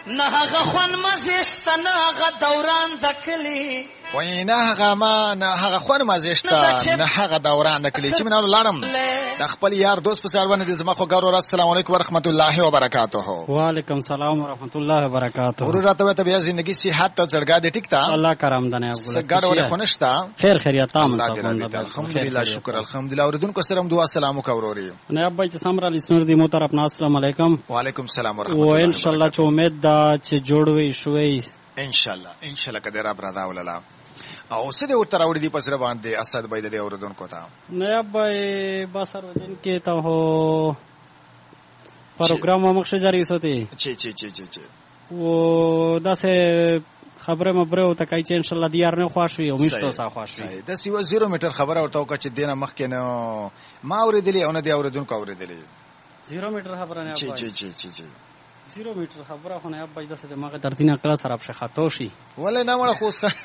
نه هغه خوان مزشت نه هغه دوران دکلی وای نه هغه ما نه هغه خوان مزشت نه هغه دوران دکلی چې منو لاړم د خپل یار دوست په سر باندې زما خو ګورو. السلام علیکم ورحمت الله وبرکاته. وعلیکم السلام ورحمت الله وبرکاته. ورته ته بیا زندگی صحت ته زړګا دې ټیک تا الله کرم دنه ابو ګډ وړ خنشتا خیر خیریت تام الحمدلله شکر الحمدلله. اوریدونکو سره دعا سلام وکوروري نه ابا چې سمرا لسنور دی مو طرف السلام علیکم. وعلیکم السلام ورحمت الله. و ان شاء الله چې امید دا چې جوړوي شوي ان شاء الله کده را برادا وللا او څه دې ورته راوړي دی پسره باندې اسد باید دې اوریدونکو ته نه ابا بسر ودین کې ته هو پروګرام مخ جاری سوتی چی و داسه خبره مبره او تکای چې ان شاء الله دیار نه خواشوي او میشتو سا خواشوي د سیو 0 میټر خبره ورته وکړه چې دینه مخ کې نه ما اوریدلې او نه دی اوریدونکو اوریدلې 0 میټر خبره نه چی 0 میټر خبره خو نه ابا داسه دماغ ترتینه کړه سره په خاطو شي ولې نه مړه خو